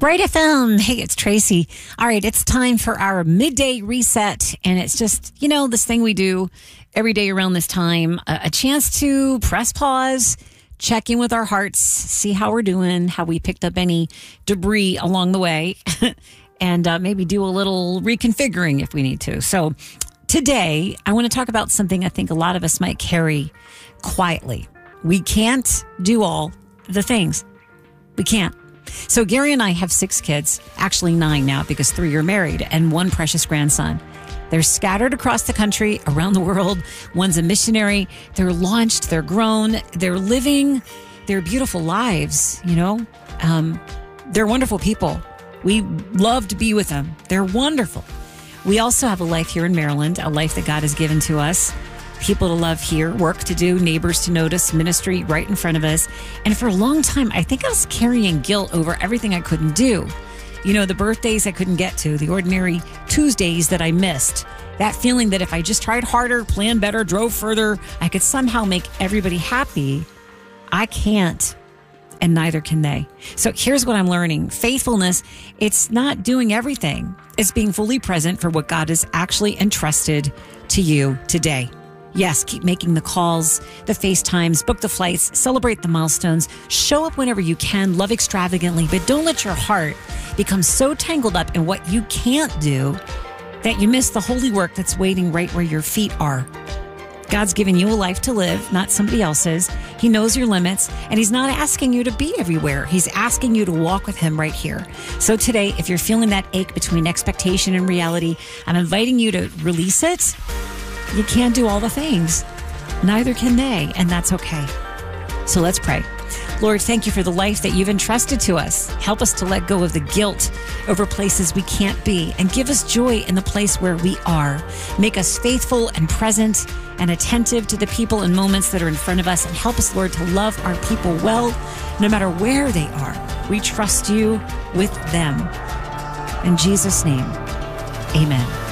Bright FM. Hey, it's Tracy. All right, it's time for our midday reset. And it's just, this thing we do every day around this time, a chance to press pause, check in with our hearts, see how we're doing, how we picked up any debris along the way, and maybe do a little reconfiguring if we need to. So today, I want to talk about something I think a lot of us might carry quietly. We can't do all the things. We can't. So Gary and I have 6 kids, actually 9 now because 3 are married, and 1 precious grandson. They're scattered across the country, around the world. One's a missionary. They're launched. They're grown. They're living their beautiful lives, They're wonderful people. We love to be with them. They're wonderful. We also have a life here in Maryland, a life that God has given to us. People to love here, work to do, neighbors to notice, ministry right in front of us. And for a long time, I think I was carrying guilt over everything I couldn't do. The birthdays I couldn't get to, the ordinary Tuesdays that I missed. That feeling that if I just tried harder, planned better, drove further, I could somehow make everybody happy. I can't, and neither can they. So here's what I'm learning. Faithfulness, it's not doing everything. It's being fully present for what God has actually entrusted to you today. Yes, keep making the calls, the FaceTimes, book the flights, celebrate the milestones, show up whenever you can, love extravagantly, but don't let your heart become so tangled up in what you can't do that you miss the holy work that's waiting right where your feet are. God's given you a life to live, not somebody else's. He knows your limits, and He's not asking you to be everywhere. He's asking you to walk with Him right here. So today, if you're feeling that ache between expectation and reality, I'm inviting you to release it. You can't do all the things. Neither can they, and that's okay. So let's pray. Lord, thank you for the life that you've entrusted to us. Help us to let go of the guilt over places we can't be, and give us joy in the place where we are. Make us faithful and present and attentive to the people and moments that are in front of us, and help us, Lord, to love our people well, no matter where they are. We trust you with them. In Jesus' name, amen.